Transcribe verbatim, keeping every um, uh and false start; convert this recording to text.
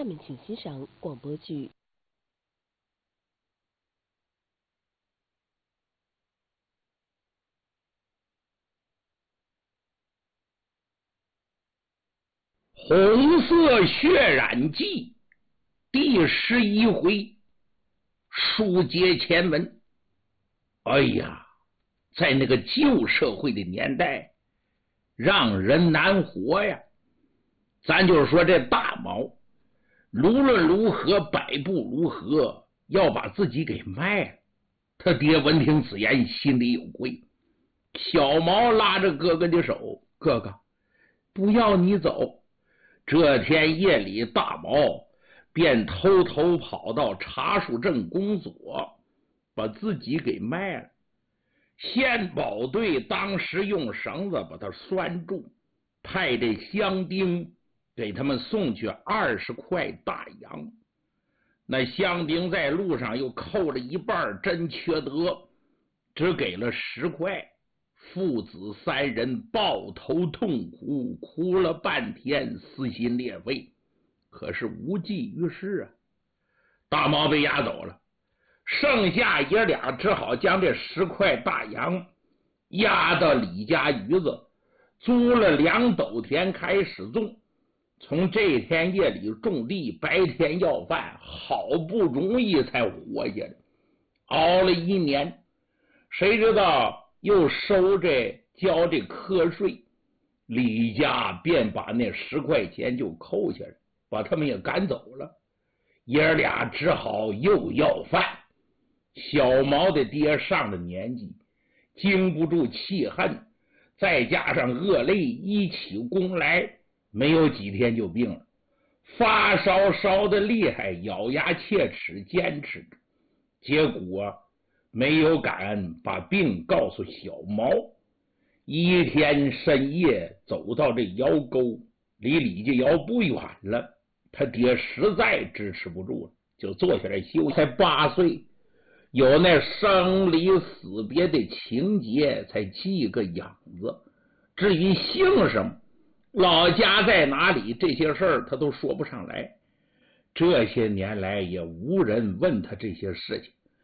下面请欣赏广播剧 《红色血染记》第十一回，书接前文。哎呀，在那个旧社会的年代，让人难活呀。咱就是说，这大毛无论如何，百步如何，要把自己给卖了。他爹闻听此言，心里有愧。小毛拉着哥哥的手：“哥哥，不要你走。”这天夜里，大毛便偷偷跑到茶树镇工作，把自己给卖了。县保队当时用绳子把他拴住，派这乡丁给他们送去二十块大洋。那乡丁在路上又扣了一半，真缺德，只给了十块。父子三人抱头痛哭，哭了半天，撕心裂肺，可是无济于事啊。大毛被押走了，剩下爷俩只好将这十块大洋押到李家鱼子，租了两斗田开始种。从这天夜里种地，白天要饭，好不容易才活下来。熬了一年，谁知道又收这交这课税，李家便把那十块钱就扣下来，把他们也赶走了。爷俩只好又要饭。小毛的爹上了年纪，经不住气恨，再加上恶累一起攻来，没有几天就病了，发烧烧的厉害，咬牙切齿坚持着，结果没有敢把病告诉小毛。一天深夜走到这窑沟，离李家窑不远了，他爹实在支持不住了，就坐下来休息。才八岁，有那生离死别的情节，才记个样子。至于姓什么，老家在哪里，这些事儿他都说不上来。这些年来也无人问他这些事情。